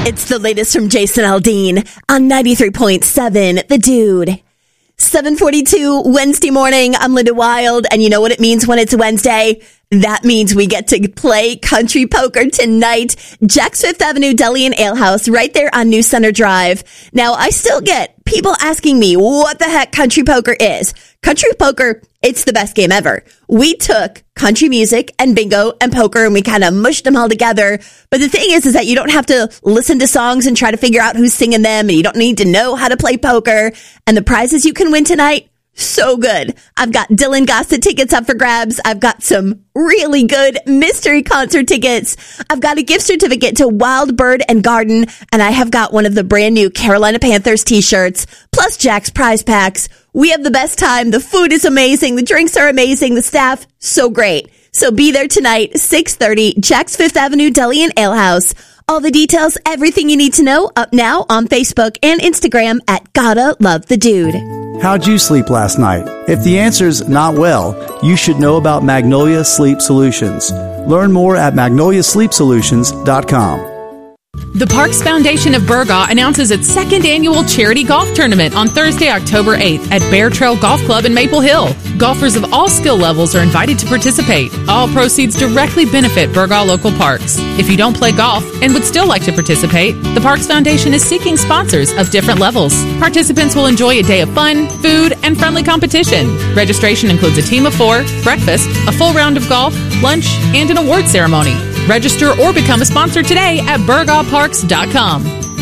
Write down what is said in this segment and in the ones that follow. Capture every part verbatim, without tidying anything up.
It's the latest from Jason Aldean on ninety-three point seven, The Dude. seven forty-two Wednesday morning. I'm Linda Wild, and you know what it means when it's Wednesday? That means we get to play country poker tonight. Jack's Fifth Avenue Deli and Ale House right there on New Center Drive. Now, I still get people asking me what the heck country poker is. Country poker, it's the best game ever. We took country music and bingo and poker and we kind of mushed them all together. But the thing is, is that you don't have to listen to songs and try to figure out who's singing them, and you don't need to know how to play poker. And the prizes you can win tonight, so good. I've got Dylan Gossett tickets up for grabs. I've got some really good mystery concert tickets. I've got a gift certificate to Wild Bird and Garden, and I have got one of the brand new Carolina Panthers t-shirts, plus Jack's prize packs. We have the best time. The food is amazing. The drinks are amazing. The staff, so great. So be there tonight, six thirty, Jack's Fifth Avenue Deli and Ale House. All the details, everything you need to know, up now on Facebook and Instagram at Gotta Love the Dude. How'd you sleep last night? If the answer's not well, you should know about Magnolia Sleep Solutions. Learn more at magnolia sleep solutions dot com. The Parks Foundation of Burgaw announces its second annual charity golf tournament on Thursday, October eighth at Bear Trail Golf Club in Maple Hill. Golfers of all skill levels are invited to participate. All proceeds directly benefit Burgaw local parks. If you don't play golf and would still like to participate, the Parks Foundation is seeking sponsors of different levels. Participants will enjoy a day of fun, food, and friendly competition. Registration includes a team of four, breakfast, a full round of golf, lunch, and an award ceremony. Register or become a sponsor today at burgaw parks dot com.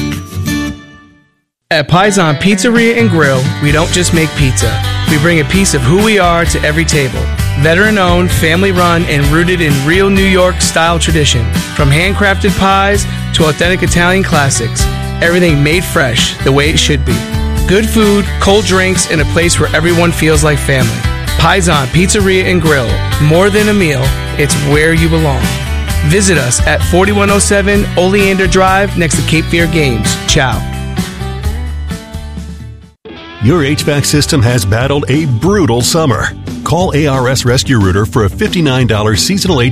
At Paisan Pizzeria and Grill, we don't just make pizza. We bring a piece of who we are to every table. Veteran-owned, family-run, and rooted in real New York-style tradition. From handcrafted pies to authentic Italian classics, everything made fresh the way it should be. Good food, cold drinks, and a place where everyone feels like family. Paisan Pizzeria and Grill. More than a meal, it's where you belong. Visit us at forty-one oh seven Oleander Drive next to Cape Fear Games. Ciao. Your H V A C system has battled a brutal summer. Call A R S Rescue Rooter for a fifty-nine dollars seasonal H